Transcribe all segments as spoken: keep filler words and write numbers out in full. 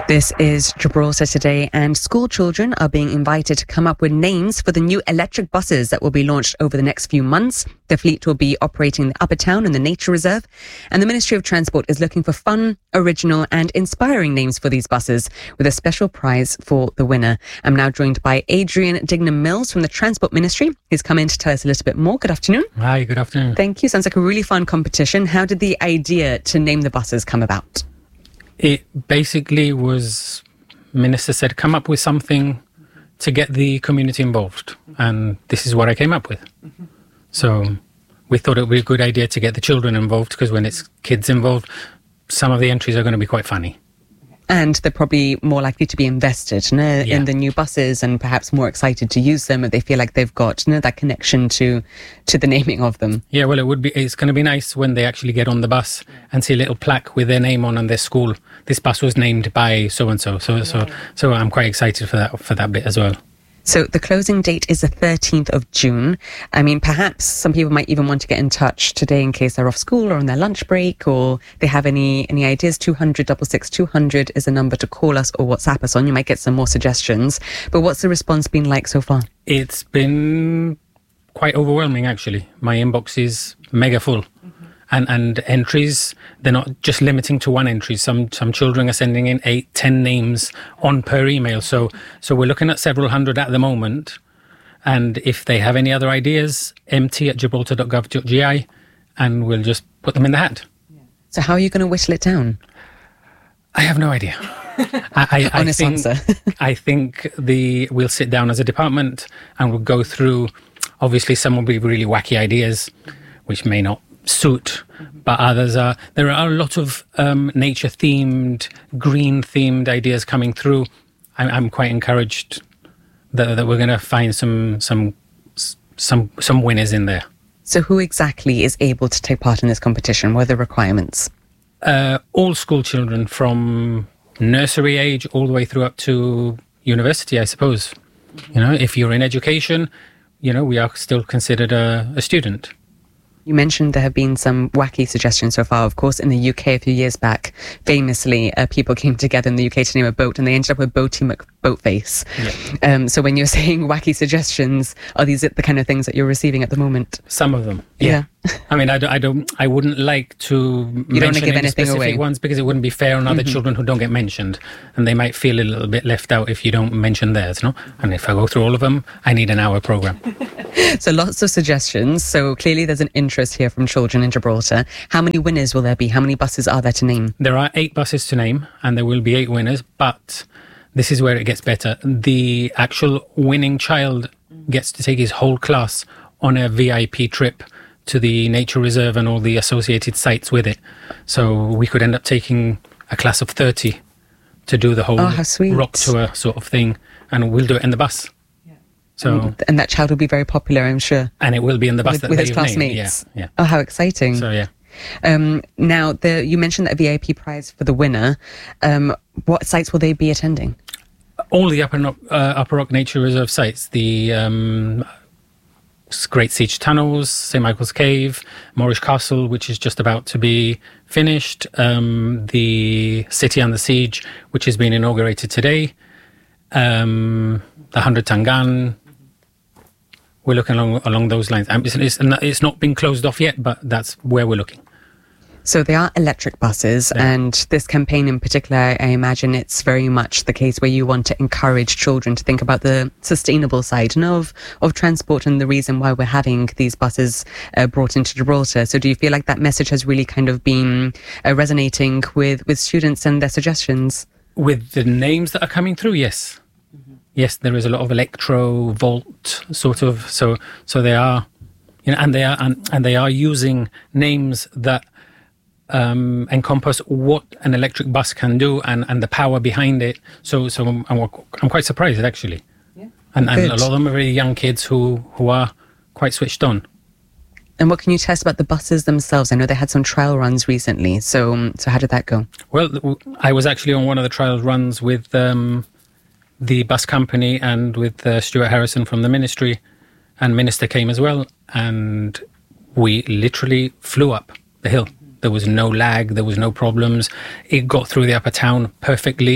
This is Gibraltar Today, and school children are being invited to come up with names for the new electric buses that will be launched over the next few months. The fleet will be operating in the Upper Town and the Nature Reserve, and the Ministry of Transport is looking for fun, original and inspiring names for these buses, with a special prize for the winner. I'm now joined by Adrian Dignam-Mills from the Transport Ministry, who's come in to tell us a little bit more. Good afternoon. Hi, good afternoon. Thank you. Sounds like a really fun competition. How did the idea to name the buses come about? It basically was, Minister said, come up with something to get the community involved. And this is what I came up with. Mm-hmm. So we thought it would be a good idea to get the children involved, because when it's kids involved, some of the entries are going to be quite funny. And they're probably more likely to be invested no, yeah. in the new buses, and perhaps more excited to use them if they feel like they've got you know, that connection to to the naming of them. Yeah, well, it would be. It's going to be nice when they actually get on the bus and see a little plaque with their name on and their school. This bus was named by so and so. So so so I'm quite excited for that for that bit as well. So the closing date is the thirteenth of June. I mean, perhaps some people might even want to get in touch today in case they're off school or on their lunch break, or they have any, any ideas. two hundred, six six two hundred is a number to call us or WhatsApp us on. You might get some more suggestions. But what's the response been like so far? It's been quite overwhelming, actually. My inbox is mega full. And and entries, they're not just limiting to one entry. Some some children are sending in eight, ten names on per email. So so we're looking at several hundred at the moment. And if they have any other ideas, mt at gibraltar dot gov dot g i, and we'll just put them in the hat. So how are you going to whittle it down? I have no idea. I, I, Honest I think, answer. I think the we'll sit down as a department and we'll go through. Obviously, some will be really wacky ideas, which may not suit, but others are. There are a lot of um, nature-themed, green-themed ideas coming through. I'm, I'm quite encouraged that, that we're going to find some some some some winners in there. So, who exactly is able to take part in this competition? What are the requirements? Uh, all school children from nursery age all the way through up to university, I suppose. You know, if you're in education, you know, we are still considered a, a student. You mentioned there have been some wacky suggestions so far. Of course, in the U K a few years back, famously, uh, people came together in the U K to name a boat, and they ended up with Boaty McBoatface. Yeah. Um, so when you're saying wacky suggestions, are these the kind of things that you're receiving at the moment? Some of them, yeah. yeah. I mean, I don't, I don't, I wouldn't like to you mention give any specific away. ones, because it wouldn't be fair on other mm-hmm. children who don't get mentioned, and they might feel a little bit left out if you don't mention theirs, no? And if I go through all of them, I need an hour program. So lots of suggestions. So clearly there's an interest here from children in Gibraltar. How many winners will there be? How many buses are there to name? There are eight buses to name, and there will be eight winners, but this is where it gets better. The actual winning child gets to take his whole class on a V I P trip to the nature reserve and all the associated sites with it. So we could end up taking a class of thirty to do the whole oh, how sweet. rock tour sort of thing, and we'll do it in the bus. So, and, and that child will be very popular, I'm sure. And it will be in the bus with, that with they've his classmates. Named. Yeah, yeah. Oh, how exciting! So yeah. Um, now, the, you mentioned that V I P prize for the winner. Um, what sites will they be attending? All the Upper, uh, Upper Rock Nature Reserve sites. The um, Great Siege Tunnels, Saint Michael's Cave, Moorish Castle, which is just about to be finished. Um, the City on the Siege, which has been inaugurated today. Um, the Hundred Tangan. We're looking along along those lines. Um, it's, it's, it's not been closed off yet, but that's where we're looking. So they are electric buses, yeah. And this campaign in particular, I imagine it's very much the case where you want to encourage children to think about the sustainable side you know, of, of transport, and the reason why we're having these buses uh, brought into Gibraltar. So do you feel like that message has really kind of been uh, resonating with, with students and their suggestions? With the names that are coming through, yes. Yes, there is a lot of electro volt sort of, so so they are, you know, and they are and, and they are using names that um, encompass what an electric bus can do and, and the power behind it. So so I'm, I'm quite surprised actually, yeah. and and a lot of them are very young kids who who are quite switched on. And what can you tell us about the buses themselves? I know they had some trial runs recently. So so how did that go? Well, I was actually on one of the trial runs with. Um, the bus company and with uh, Stuart Harrison from the ministry, and Minister came as well, and we literally flew up the hill. There was no lag, there was no problems. It got through the Upper Town perfectly.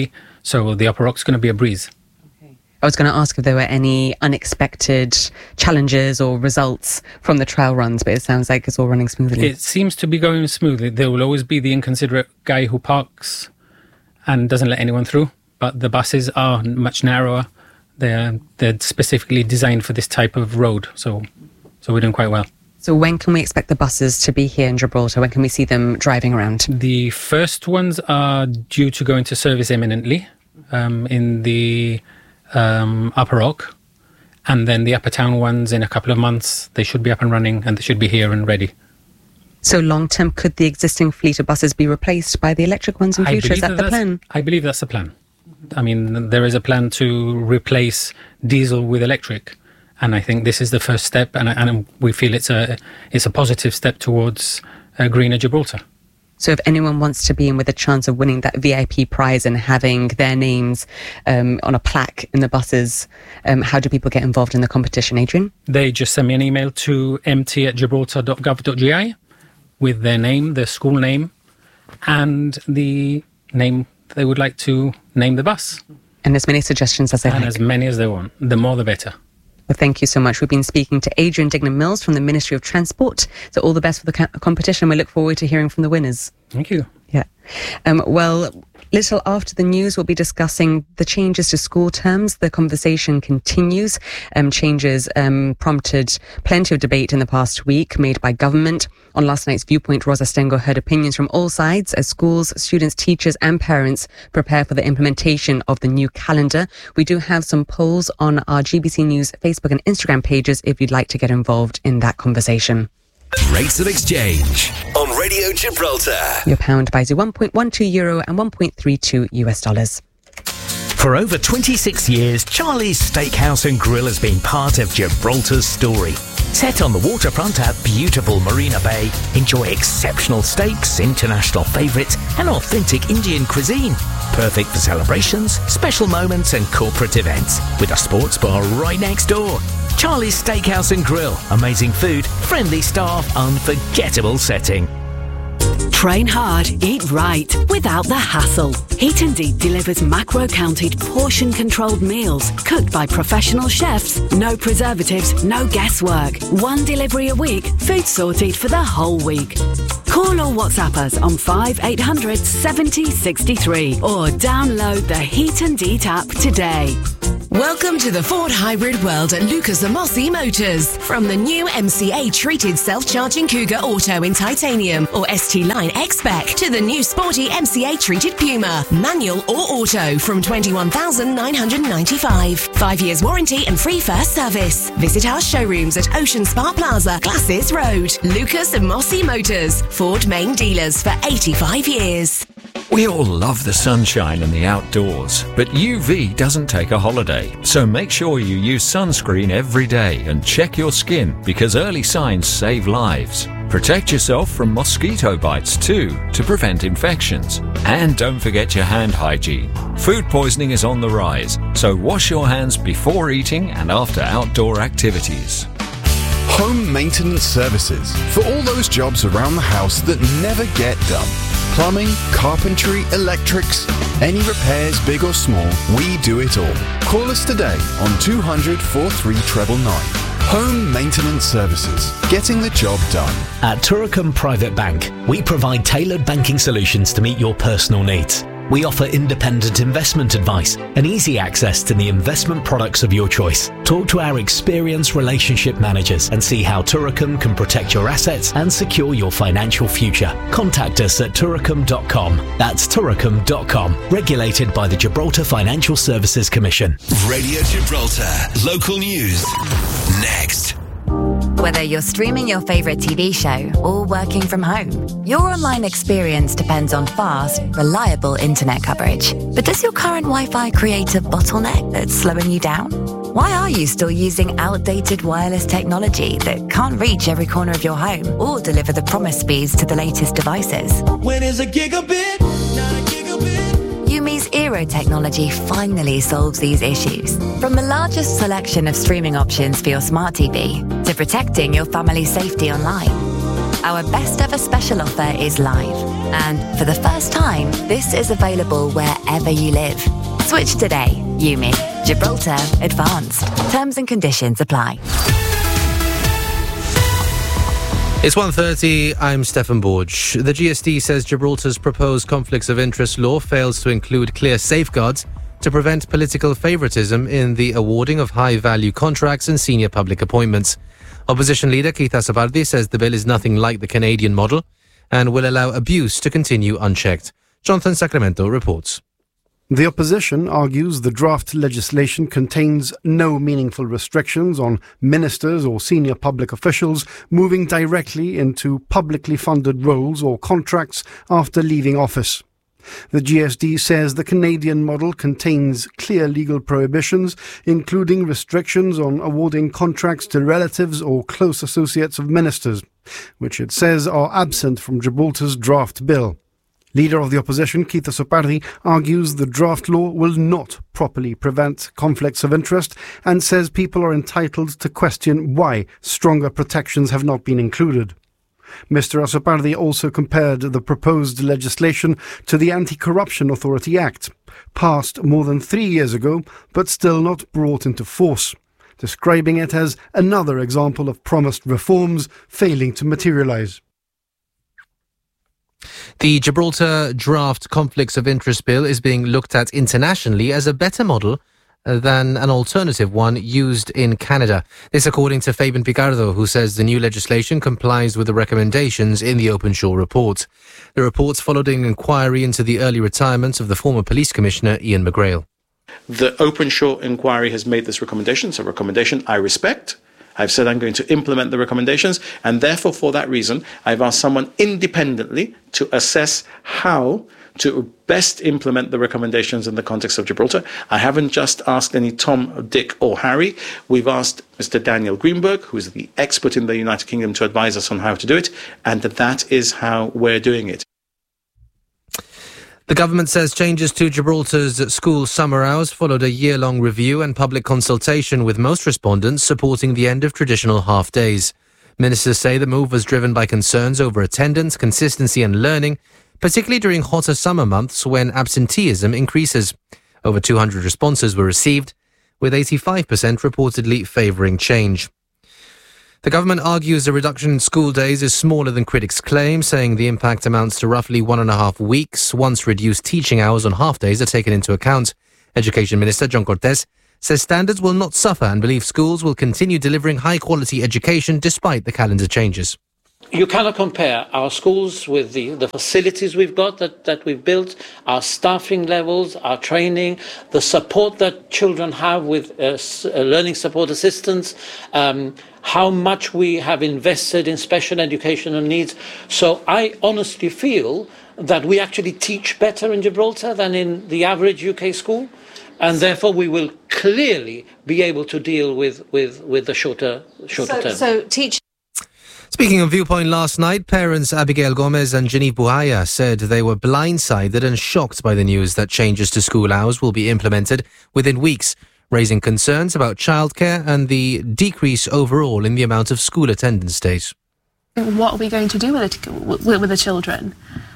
So the Upper Rock's going to be a breeze. I was going to ask if there were any unexpected challenges or results from the trial runs, but it sounds like it's all running smoothly. It seems to be going smoothly. There will always be the inconsiderate guy who parks and doesn't let anyone through, but the buses are much narrower. They're, they're specifically designed for this type of road, so so we're doing quite well. So when can we expect the buses to be here in Gibraltar? When can we see them driving around? The first ones are due to go into service imminently um, in the um, Upper Rock, and then the Upper Town ones in a couple of months. They should be up and running, and they should be here and ready. So long term, could the existing fleet of buses be replaced by the electric ones in future? Is that, that the plan? I believe that's the plan. I mean, there is a plan to replace diesel with electric, and I think this is the first step, and, and we feel it's a it's a positive step towards a greener Gibraltar. So if anyone wants to be in with a chance of winning that V I P prize and having their names um, on a plaque in the buses, um, how do people get involved in the competition, Adrian? They just send me an email to m t at gibraltar dot gov dot g i with their name, their school name, and the name they would like to name the bus. And as many suggestions as they and like. And as many as they want. The more the better. Well, thank you so much. We've been speaking to Adrian Dignam-Mills from the Ministry of Transport. So all the best for the ca- competition. We look forward to hearing from the winners. Thank you. Yeah. Um, well, little after the news, we'll be discussing the changes to school terms. The conversation continues. Um, changes um, prompted plenty of debate in the past week made by government. On last night's Viewpoint, Rosa Stengo heard opinions from all sides as schools, students, teachers and parents prepare for the implementation of the new calendar. We do have some polls on our G B C News Facebook and Instagram pages if you'd like to get involved in that conversation. Rates of exchange on Radio Gibraltar. Your pound buys you one point one two euro and one point three two U S dollars. For over twenty-six years, Charlie's Steakhouse and Grill has been part of Gibraltar's story. Set on the waterfront at beautiful Marina Bay, enjoy exceptional steaks, international favourites and authentic Indian cuisine. Perfect for celebrations, special moments and corporate events, with a sports bar right next door. Charlie's Steakhouse and Grill. Amazing food, friendly staff, unforgettable setting. Train hard, eat right, without the hassle. Heat and Eat delivers macro-counted, portion-controlled meals, cooked by professional chefs. No preservatives, no guesswork. One delivery a week, food sorted for the whole week. Call or WhatsApp us on five eight hundred seventy sixty-three or download the Heat and Eat app today. Welcome to the Ford hybrid world at Lucas Amosi Motors. From the new M C A treated self-charging Cougar Auto in titanium or S T Line X-Spec to the new sporty M C A treated Puma, manual or auto from twenty-one thousand nine hundred ninety-five. Five years warranty and free first service. Visit our showrooms at Ocean Spa Plaza, Glasses Road. Lucas Amosi Motors, Ford main dealers for eighty-five years. We all love the sunshine and the outdoors, but U V doesn't take a holiday. So make sure you use sunscreen every day and check your skin because early signs save lives. Protect yourself from mosquito bites too to prevent infections. And don't forget your hand hygiene. Food poisoning is on the rise, so wash your hands before eating and after outdoor activities. Home maintenance services for all those jobs around the house that never get done. Plumbing, carpentry, electrics, any repairs big or small, we do it all. Call us today on two hundred, forty-three nine nine. Home maintenance services, getting the job done. At Turicum Private Bank, we provide tailored banking solutions to meet your personal needs. We offer independent investment advice and easy access to the investment products of your choice. Talk to our experienced relationship managers and see how Turicum can protect your assets and secure your financial future. Contact us at turicum dot com. That's turicum dot com. Regulated by the Gibraltar Financial Services Commission. Radio Gibraltar. Local news. Next. Whether you're streaming your favourite T V show or working from home, your online experience depends on fast, reliable internet coverage. But does your current Wi-Fi create a bottleneck that's slowing you down? Why are you still using outdated wireless technology that can't reach every corner of your home or deliver the promised speeds to the latest devices? When is a gigabit? Not a gigabit. Yumi's Eero technology finally solves these issues. From the largest selection of streaming options for your smart T V to protecting your family's safety online, our best ever special offer is live. And for the first time, this is available wherever you live. Switch today. UMI. Gibraltar Advanced. Terms and conditions apply. It's one thirty, I'm Stefan Borge. The G S D says Gibraltar's proposed conflicts of interest law fails to include clear safeguards to prevent political favouritism in the awarding of high-value contracts and senior public appointments. Opposition leader Keith Asapardi says the bill is nothing like the Canadian model and will allow abuse to continue unchecked. Jonathan Sacramento reports. The opposition argues the draft legislation contains no meaningful restrictions on ministers or senior public officials moving directly into publicly funded roles or contracts after leaving office. The G S D says the Canadian model contains clear legal prohibitions, including restrictions on awarding contracts to relatives or close associates of ministers, which it says are absent from Gibraltar's draft bill. Leader of the opposition, Keith Asapardi, argues the draft law will not properly prevent conflicts of interest and says people are entitled to question why stronger protections have not been included. Mister Asapardi also compared the proposed legislation to the Anti-Corruption Authority Act, passed more than three years ago but still not brought into force, describing it as another example of promised reforms failing to materialise. The Gibraltar draft Conflicts of Interest Bill is being looked at internationally as a better model than an alternative one used in Canada. This according to Fabian Picardo, who says the new legislation complies with the recommendations in the Openshaw report. The reports followed an inquiry into the early retirement of the former police commissioner Ian McGrail. The Openshaw inquiry has made this recommendation. It's a recommendation I respect. I've said I'm going to implement the recommendations, and therefore, for that reason, I've asked someone independently to assess how to best implement the recommendations in the context of Gibraltar. I haven't just asked any Tom, Dick or Harry. We've asked Mister Daniel Greenberg, who is the expert in the United Kingdom, to advise us on how to do it, and that is how we're doing it. The government says changes to Gibraltar's school summer hours followed a year-long review and public consultation, with most respondents supporting the end of traditional half-days. Ministers say the move was driven by concerns over attendance, consistency and learning, particularly during hotter summer months when absenteeism increases. Over two hundred responses were received, with eighty-five percent reportedly favouring change. The government argues a reduction in school days is smaller than critics claim, saying the impact amounts to roughly one and a half weeks once reduced teaching hours on half-days are taken into account. Education Minister John Cortes says standards will not suffer and believes schools will continue delivering high-quality education despite the calendar changes. You cannot compare our schools with the, the facilities we've got that, that we've built, our staffing levels, our training, the support that children have with uh, learning support assistants, um, how much we have invested in special educational needs. So I honestly feel that we actually teach better in Gibraltar than in the average U K school, and therefore we will clearly be able to deal with, with, with the shorter, shorter so, term. So teach. Speaking on Viewpoint last night, parents Abigail Gomez and Genevieve Buhaya said they were blindsided and shocked by the news that changes to school hours will be implemented within weeks, raising concerns about childcare and the decrease overall in the amount of school attendance days. What are we going to do with, it, with, with the children?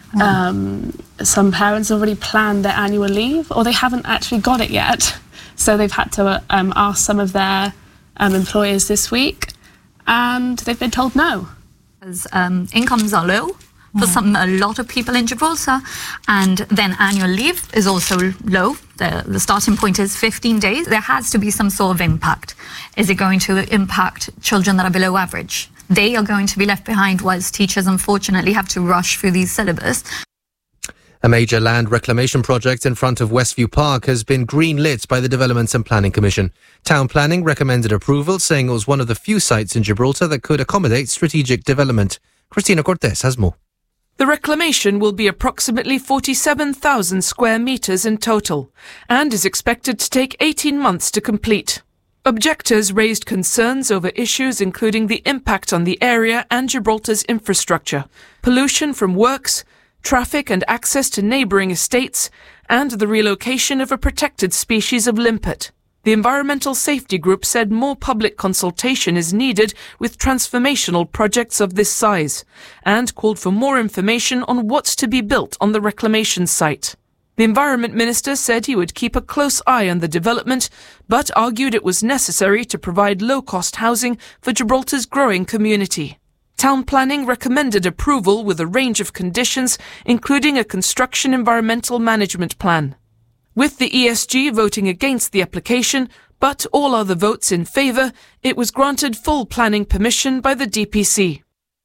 Um, some parents already planned their annual leave, or they haven't actually got it yet. So they've had to um, ask some of their um, employers this week, and they've been told no. As, um, incomes are low for some a lot of people in Gibraltar, and then annual leave is also low. The, the starting point is fifteen days. There has to be some sort of impact. Is it going to impact children that are below average? They are going to be left behind, whilst teachers unfortunately have to rush through these syllabus. A major land reclamation project in front of Westview Park has been green-lit by the Development and Planning Commission. Town Planning recommended approval, saying it was one of the few sites in Gibraltar that could accommodate strategic development. Christina Cortes has more. The reclamation will be approximately forty-seven thousand square metres in total and is expected to take eighteen months to complete. Objectors raised concerns over issues including the impact on the area and Gibraltar's infrastructure, pollution from works, traffic and access to neighbouring estates, and the relocation of a protected species of limpet. The environmental safety group said more public consultation is needed with transformational projects of this size, and called for more information on what's to be built on the reclamation site. The Environment Minister said he would keep a close eye on the development, but argued it was necessary to provide low-cost housing for Gibraltar's growing community. Town planning recommended approval with a range of conditions, including a construction environmental management plan. With the E S G voting against the application, but all other votes in favour, it was granted full planning permission by the D P C.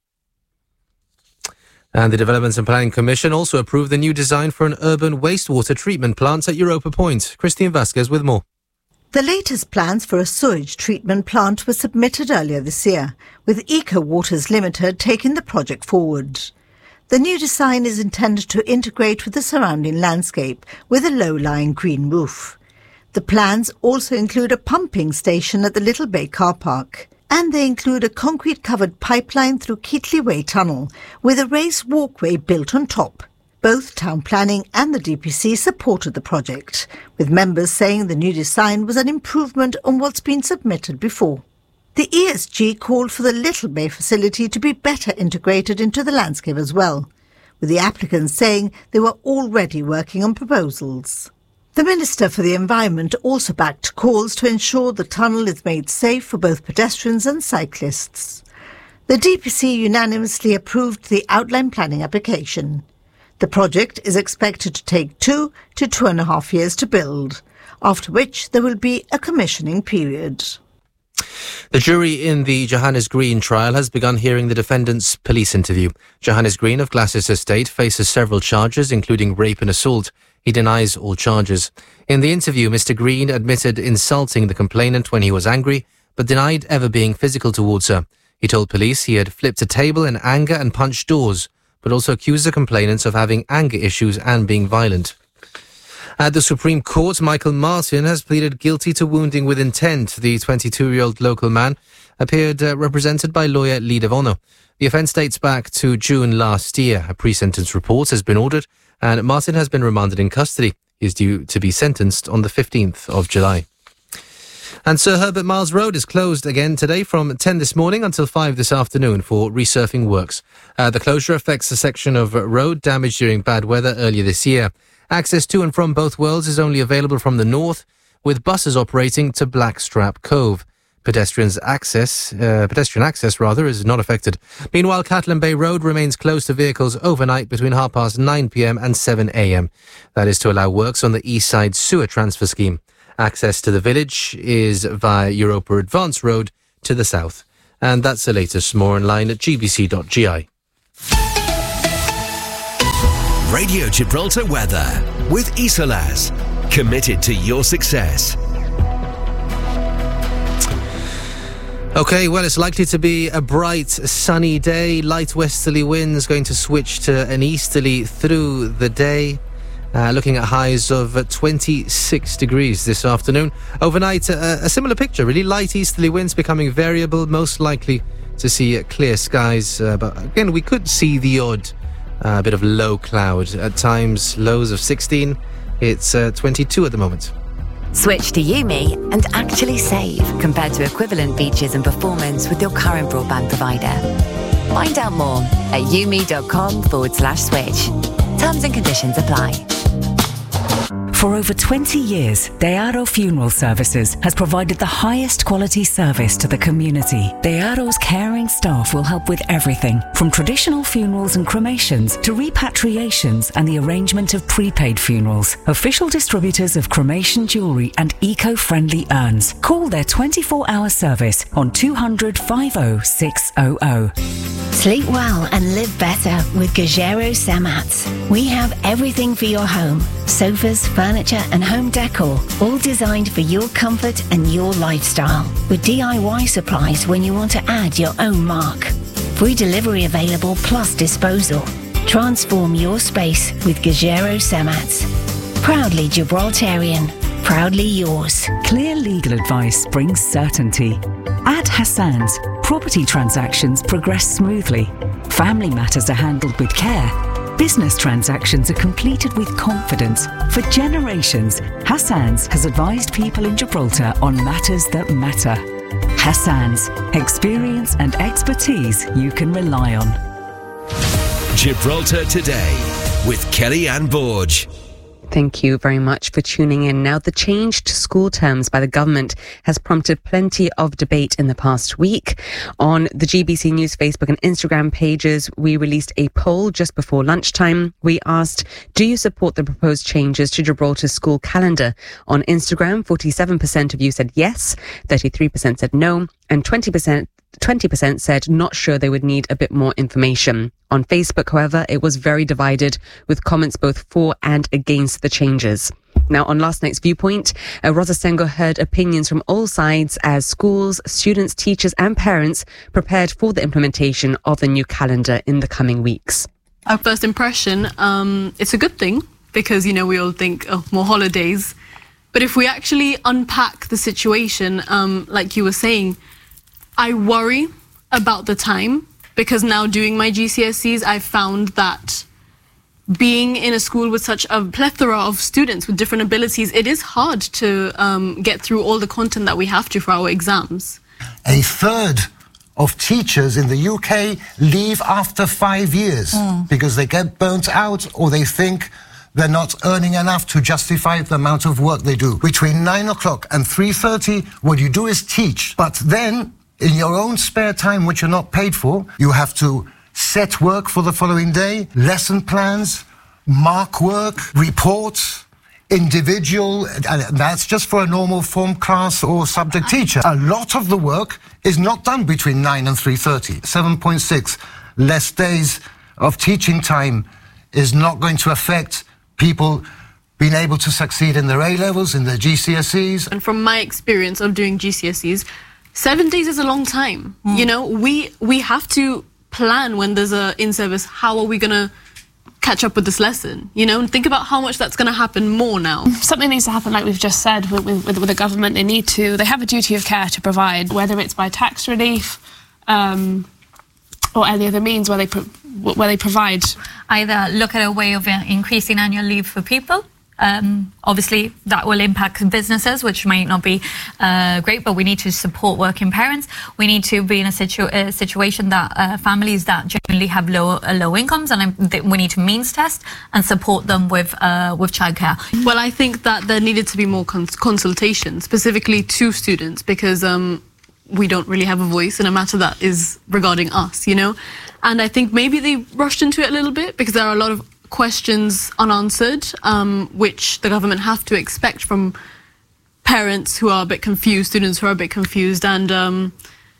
And the Development and Planning Commission also approved the new design for an urban wastewater treatment plant at Europa Point. Christine Vasquez with more. The latest plans for a sewage treatment plant were submitted earlier this year, with Eco Waters Limited taking the project forward. The new design is intended to integrate with the surrounding landscape with a low-lying green roof. The plans also include a pumping station at the Little Bay car park, and they include a concrete-covered pipeline through Keatley Way Tunnel with a raised walkway built on top. Both Town Planning and the D P C supported the project, with members saying the new design was an improvement on what's been submitted before. The E S G called for the Little Bay facility to be better integrated into the landscape as well, with the applicants saying they were already working on proposals. The Minister for the Environment also backed calls to ensure the tunnel is made safe for both pedestrians and cyclists. The D P C unanimously approved the outline planning application. The project is expected to take two to two and a half years to build, after which there will be a commissioning period. The jury in the Johannes Green trial has begun hearing the defendant's police interview. Johannes Green of Glacis Estate faces several charges, including rape and assault. He denies all charges. In the interview, Mister Green admitted insulting the complainant when he was angry, but denied ever being physical towards her. He told police he had flipped a table in anger and punched doors, but also accused the complainant of having anger issues and being violent. At the Supreme Court, Michael Martin has pleaded guilty to wounding with intent. The twenty-two-year-old local man appeared uh, represented by lawyer Lee Devono. The offence dates back to June last year. A pre-sentence report has been ordered, and Martin has been remanded in custody. He is due to be sentenced on the fifteenth of July. And Sir Herbert Miles Road is closed again today from ten this morning until five this afternoon for resurfing works. Uh, the closure affects a section of road damaged during bad weather earlier this year. Access to and from both worlds is only available from the north, with buses operating to Blackstrap Cove. Pedestrians access, uh, pedestrian access rather, is not affected. Meanwhile, Catlin Bay Road remains closed to vehicles overnight between half past nine p.m. and seven a.m. That is to allow works on the East Side Sewer Transfer Scheme. Access to the village is via Europa Advance Road to the south. And that's the latest. More online at g b c dot g i. Radio Gibraltar weather with Isolas. Committed to your success. OK, well, it's likely to be a bright, sunny day. Light westerly winds going to switch to an easterly through the day. Uh, looking at highs of uh, twenty-six degrees this afternoon. Overnight, uh, a similar picture. Really light easterly winds becoming variable. Most likely to see uh, clear skies. Uh, but again, we could see the odd uh, bit of low cloud. At times, lows of sixteen. It's uh, twenty-two at the moment. Switch to Yumi and actually save compared to equivalent features and performance with your current broadband provider. Find out more at yumi.com forward slash switch. Terms and conditions apply. For over twenty years, Dearo Funeral Services has provided the highest quality service to the community. Dearo's caring staff will help with everything from traditional funerals and cremations to repatriations and the arrangement of prepaid funerals. Official distributors of cremation jewellery and eco-friendly urns. Call their twenty-four hour service on two hundred, fifty, six hundred. Sleep well and live better with Gajero Samats. We have everything for your home. Sofas, furniture and home decor, all designed for your comfort and your lifestyle. With D I Y supplies when you want to add your own mark. Free delivery available plus disposal. Transform your space with Gajero Samats. Proudly Gibraltarian. Proudly yours. Clear legal advice brings certainty. At Hassan's, property transactions progress smoothly. Family matters are handled with care. Business transactions are completed with confidence. For generations, Hassan's has advised people in Gibraltar on matters that matter. Hassan's, experience and expertise you can rely on. Gibraltar Today with Kelly-Anne Borge. Thank you very much for tuning in. Now, the change to school terms by the government has prompted plenty of debate in the past week. On the G B C News Facebook and Instagram pages, we released a poll just before lunchtime. We asked, do you support the proposed changes to Gibraltar's school calendar? On Instagram, forty-seven percent of you said yes, thirty-three percent said no, and twenty percent twenty percent said not sure, they would need a bit more information. On Facebook, however, it was very divided, with comments both for and against the changes. Now, on last night's Viewpoint, uh, Rosa Sengo heard opinions from all sides as schools, students, teachers and parents prepared for the implementation of the new calendar in the coming weeks. Our first impression, um, it's a good thing because, you know, we all think, oh, more holidays. But if we actually unpack the situation, um, like you were saying, I worry about the time, because now doing my G C S Es, I've found that being in a school with such a plethora of students with different abilities, it is hard to um, get through all the content that we have to for our exams. A third of teachers in the U K leave after five years mm. because they get burnt out or they think they're not earning enough to justify the amount of work they do. Between nine o'clock and three thirty, what you do is teach. But then, in your own spare time, which you're not paid for, you have to set work for the following day, lesson plans, mark work, reports, individual, and that's just for a normal form class or subject teacher. A lot of the work is not done between nine and three thirty. seven point six less days of teaching time is not going to affect people being able to succeed in their A-levels, in their G C S Es. And from my experience of doing G C S Es, seven days is a long time. Mm. You know, we we have to plan when there's a in-service, how are we going to catch up with this lesson, you know, and think about how much that's going to happen more now. Something needs to happen, like we've just said, with, with, with the government. They need to, they have a duty of care to provide, whether it's by tax relief um, or any other means where they, pro where they provide. Either look at a way of increasing annual leave for people. Um, obviously, that will impact businesses, which might not be uh, great, but we need to support working parents. We need to be in a, situ a situation that uh, families that generally have low, uh, low incomes, and um, we need to means test and support them with, uh, with childcare. Well, I think that there needed to be more cons consultation, specifically to students, because um, we don't really have a voice in a matter that is regarding us, you know? And I think maybe they rushed into it a little bit because there are a lot of questions unanswered, um, which the government have to expect from parents who are a bit confused, students who are a bit confused, and um,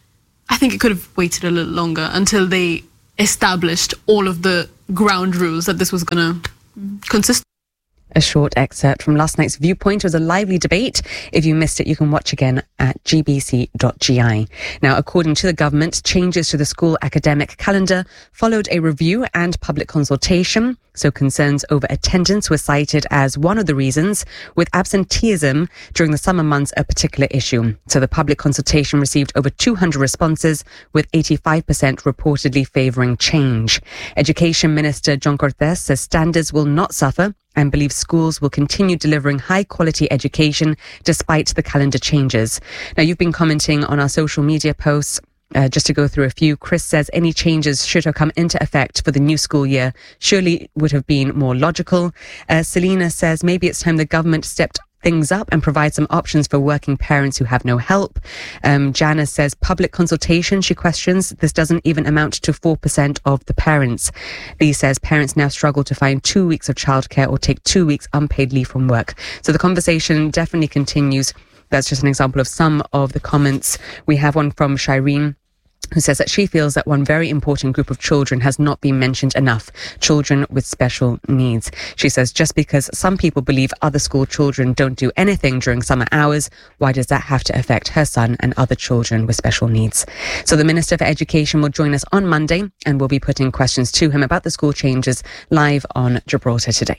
I think it could have waited a little longer until they established all of the ground rules that this was going to consist. A short excerpt from last night's Viewpoint. It was a lively debate. If you missed it, you can watch again at g b c dot g i. Now, according to the government, changes to the school academic calendar followed a review and public consultation. So concerns over attendance were cited as one of the reasons, with absenteeism during the summer months a particular issue. So the public consultation received over two hundred responses, with eighty-five percent reportedly favouring change. Education Minister John Cortes says standards will not suffer and believes schools will continue delivering high-quality education despite the calendar changes. Now, you've been commenting on our social media posts. Uh, just to go through a few, Chris says any changes should have come into effect for the new school year surely would have been more logical. Uh, Selena says maybe it's time the government stepped things up and provide some options for working parents who have no help. Um, Janice says public consultation, she questions, this doesn't even amount to four percent of the parents. Lee says parents now struggle to find two weeks of childcare or take two weeks unpaid leave from work. So the conversation definitely continues. That's just an example of some of the comments. We have one from Shireen, who says that she feels that one very important group of children has not been mentioned enough, children with special needs. She says just because some people believe other school children don't do anything during summer hours, why does that have to affect her son and other children with special needs? So the Minister for Education will join us on Monday, and we'll be putting questions to him about the school changes live on Gibraltar Today.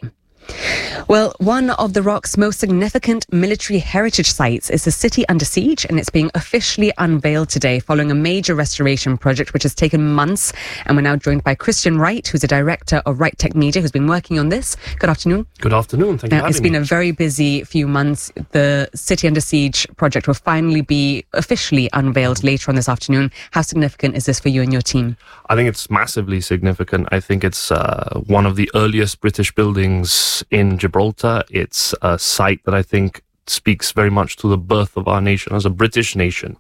Well, one of the R O C's most significant military heritage sites is the City Under Siege, and it's being officially unveiled today following a major restoration project which has taken months. And we're now joined by Christian Wright, who's the director of Wright Tech Media, who's been working on this. Good afternoon. Good afternoon. Thank you for having me. It's been a very busy few months. The City Under Siege project will finally be officially unveiled later on this afternoon. How significant is this for you and your team? I think it's massively significant. I think it's uh, one of the earliest British buildings It's in Gibraltar. It's a site that I think speaks very much to the birth of our nation as a British nation.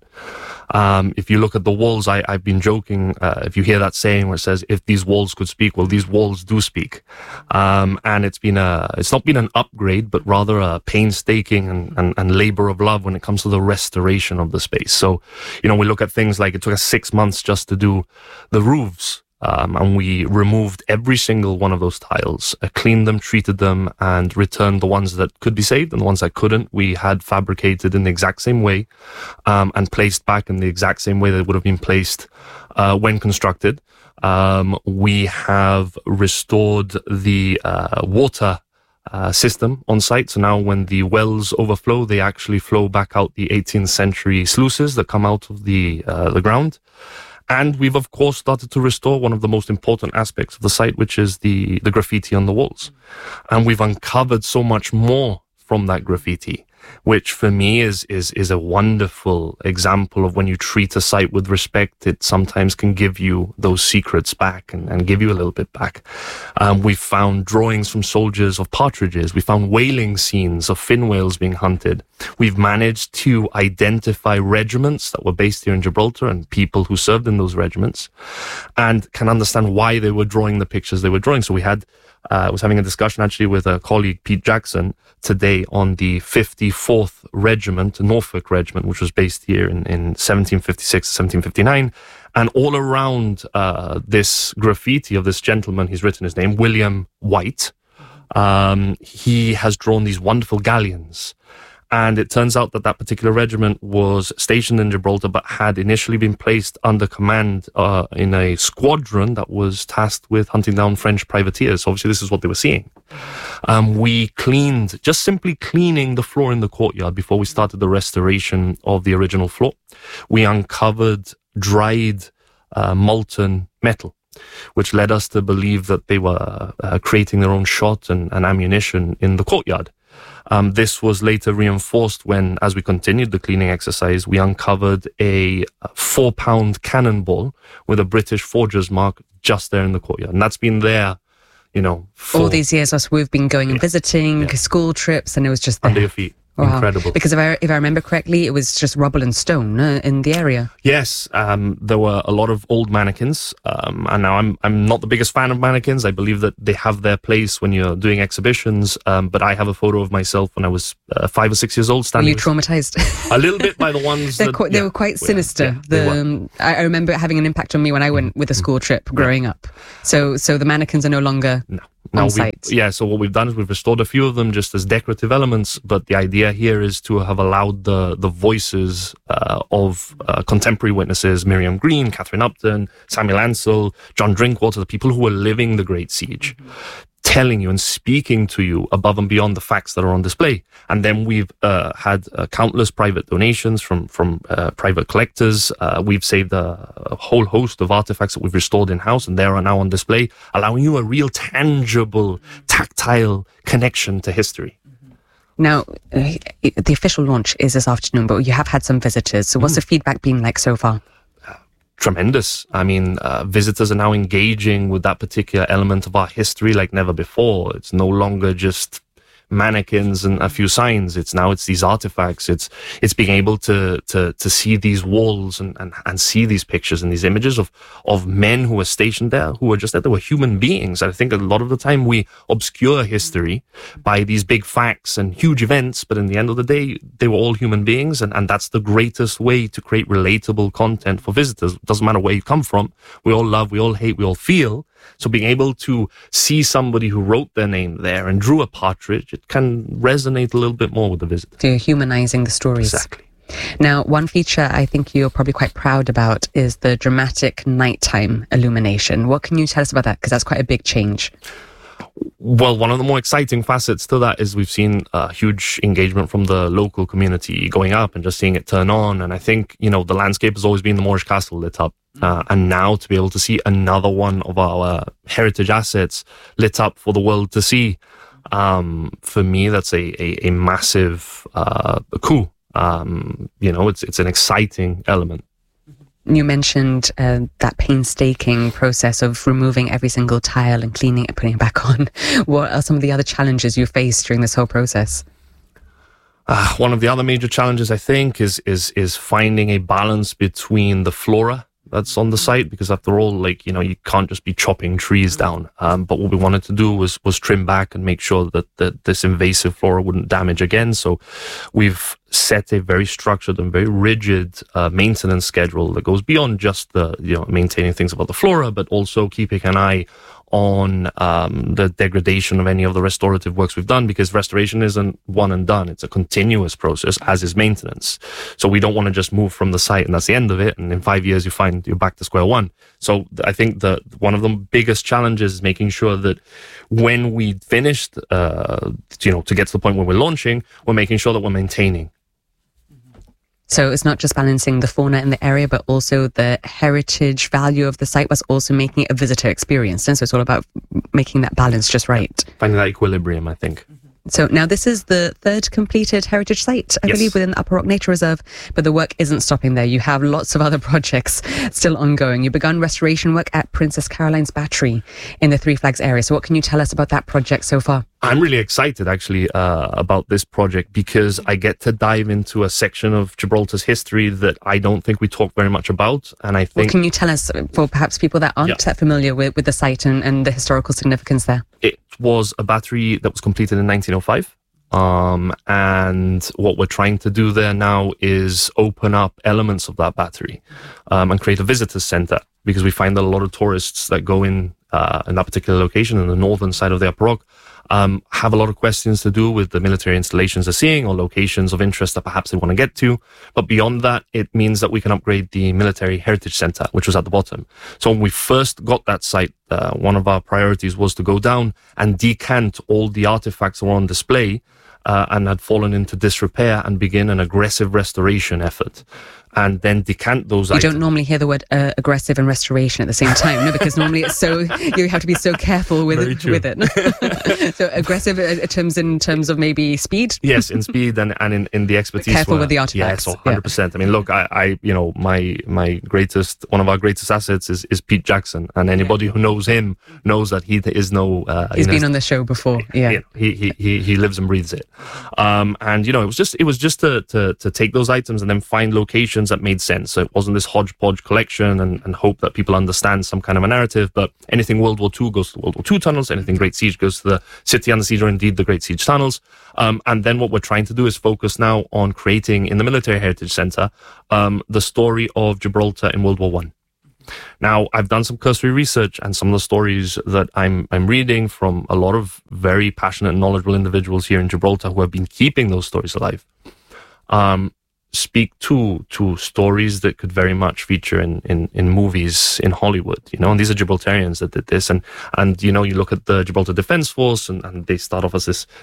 Um, if you look at the walls, I, I've been joking, uh, if you hear that saying where it says, if these walls could speak, well, these walls do speak. Um, and it's been a, it's not been an upgrade, but rather a painstaking and, and, and labor of love when it comes to the restoration of the space. So, you know, we look at things like it took us six months just to do the roofs. Um, and we removed every single one of those tiles, uh, cleaned them, treated them, and returned the ones that could be saved and the ones that couldn't. We had fabricated in the exact same way um, and placed back in the exact same way that would have been placed uh, when constructed. Um, we have restored the uh, water uh, system on site. So now when the wells overflow, they actually flow back out the eighteenth century sluices that come out of the uh, the ground. And we've, of course, started to restore one of the most important aspects of the site, which is the, the graffiti on the walls. And we've uncovered so much more from that graffiti, which for me is, is, is a wonderful example of when you treat a site with respect, it sometimes can give you those secrets back and, and give you a little bit back. Um, we found drawings from soldiers of partridges. We found whaling scenes of fin whales being hunted. We've managed to identify regiments that were based here in Gibraltar and people who served in those regiments and can understand why they were drawing the pictures they were drawing. So we had I uh, was having a discussion actually with a colleague, Pete Jackson, today on the fifty-fourth Regiment, Norfolk Regiment, which was based here in, in seventeen fifty-six to seventeen fifty-nine. And all around uh, this graffiti of this gentleman, he's written his name, William White. Um, he has drawn these wonderful galleons. And it turns out that that particular regiment was stationed in Gibraltar, but had initially been placed under command uh, in a squadron that was tasked with hunting down French privateers. So obviously, this is what they were seeing. Um, we cleaned, just simply cleaning the floor in the courtyard before we started the restoration of the original floor. We uncovered dried uh, molten metal, which led us to believe that they were uh, creating their own shot and, and ammunition in the courtyard. Um, this was later reinforced when, as we continued the cleaning exercise, we uncovered a four-pound cannonball with a British forger's mark just there in the courtyard. And that's been there, you know, for all these years us we've been going and visiting, yeah. school trips, and it was just there. Under your feet. Wow. Incredible. Because if I, if I remember correctly, it was just rubble and stone uh, in the area. Yes, um, there were a lot of old mannequins. Um, and now I'm I'm not the biggest fan of mannequins. I believe that they have their place when you're doing exhibitions. Um, but I have a photo of myself when I was uh, five or six years old. Standing. Were you traumatized? A little bit by the ones that... Quite, yeah, they were quite sinister. Yeah, the, were. um, I, I remember it having an impact on me when I went with a school trip growing up. So, so the mannequins are no longer... No. Now, we, yeah, so what we've done is we've restored a few of them just as decorative elements, but the idea here is to have allowed the the voices uh, of uh, contemporary witnesses, Miriam Green, Catherine Upton, Samuel Ansell, John Drinkwater, the people who were living the Great Siege, mm-hmm. telling you and speaking to you above and beyond the facts that are on display. And then we've uh, had uh, countless private donations from from uh, private collectors. Uh, we've saved a, a whole host of artifacts that we've restored in-house, and they are now on display, allowing you a real tangible, tactile connection to history. Now, uh, the official launch is this afternoon, but you have had some visitors. So what's mm. the feedback been like so far? Tremendous. I mean, uh, visitors are now engaging with that particular element of our history like never before. It's no longer just mannequins and a few signs. It's now it's these artifacts. It's it's being able to to to see these walls and and, and see these pictures and these images of of men who were stationed there, who were just there. They were human beings. I think a lot of the time we obscure history by these big facts and huge events, but in the end of the day, they were all human beings, and, and that's the greatest way to create relatable content for visitors. It doesn't matter where you come from. We all love, we all hate, we all feel. So being able to see somebody who wrote their name there and drew a partridge, it can resonate a little bit more with the visitor. They're humanizing the stories. Exactly. Now, one feature I think you're probably quite proud about is the dramatic nighttime illumination. What can you tell us about that? Because that's quite a big change. Well, one of the more exciting facets to that is we've seen a huge engagement from the local community going up and just seeing it turn on. And I think, you know, the landscape has always been the Moorish Castle lit up. Uh, and now to be able to see another one of our heritage assets lit up for the world to see, um, for me, that's a, a, a massive uh, coup. Um, you know, it's it's an exciting element. You mentioned uh, that painstaking process of removing every single tile and cleaning it, putting it back on. What are some of the other challenges you faced during this whole process? Uh, one of the other major challenges, I think, is is is finding a balance between the flora that's on the site, because after all, like, you know, you can't just be chopping trees down. Um, but what we wanted to do was was trim back and make sure that, that this invasive flora wouldn't damage again. So we've set a very structured and very rigid uh, maintenance schedule that goes beyond just the, you know, maintaining things about the flora, but also keeping an eye on um, the degradation of any of the restorative works we've done, because restoration isn't one and done. It's a continuous process, as is maintenance. So we don't want to just move from the site and that's the end of it, and in five years you find you're back to square one. So I think that one of the biggest challenges is making sure that when we finished, uh, you know, to get to the point where we're launching, we're making sure that we're maintaining. So it's not just balancing the fauna in the area, but also the heritage value of the site, was also making it a visitor experience. And so it's all about making that balance just right. Finding that equilibrium, I think. So now this is the third completed heritage site, I yes. believe, within the Upper Rock Nature Reserve, but the work isn't stopping there. You have lots of other projects still ongoing. You've begun restoration work at Princess Caroline's Battery in the Three Flags area. So what can you tell us about that project so far? I'm really excited, actually, uh, about this project, because I get to dive into a section of Gibraltar's history that I don't think we talk very much about. And I think... What can you tell us, for perhaps people that aren't yeah. that familiar with, with the site and, and the historical significance there? It was a battery that was completed in nineteen oh five. Um, and what we're trying to do there now is open up elements of that battery um, and create a visitors center, because we find that a lot of tourists that go in uh, in that particular location in the northern side of the Upper Rock um, have a lot of questions to do with the military installations they're seeing or locations of interest that perhaps they want to get to. But beyond that, it means that we can upgrade the Military Heritage Center, which was at the bottom. So when we first got that site, uh, one of our priorities was to go down and decant all the artifacts that were on display uh, and had fallen into disrepair and begin an aggressive restoration effort. And then decant those you items. You don't normally hear the word uh, aggressive and restoration at the same time, no? Because normally it's so, you have to be so careful with it, with it. So aggressive in terms, in terms of maybe speed? Yes, in speed and, and in, in the expertise. Careful where, with the artifacts. Yes, one hundred percent. Yeah. I mean, look, I, I, you know, my my greatest, one of our greatest assets is, is Pete Jackson. And anybody yeah. who knows him knows that he is no... Uh, He's you know, been on the show before, yeah. He, he, he, he lives and breathes it. Um, and, you know, it was just, it was just to, to, to take those items and then find locations that made sense. So it wasn't this hodgepodge collection and, and hope that people understand some kind of a narrative, but anything World War Two goes to the World War Two tunnels, anything Great Siege goes to the City Under Siege, or indeed the Great Siege tunnels. Um, and then what we're trying to do is focus now on creating in the Military Heritage Center um, the story of Gibraltar in World War One. Now, I've done some cursory research, and some of the stories that I'm I'm reading from a lot of very passionate and knowledgeable individuals here in Gibraltar who have been keeping those stories alive. Um, speak to to stories that could very much feature in, in, in movies in Hollywood, you know, and these are Gibraltarians that did this. And, and you know, you look at the Gibraltar Defense Force and, and they start off as this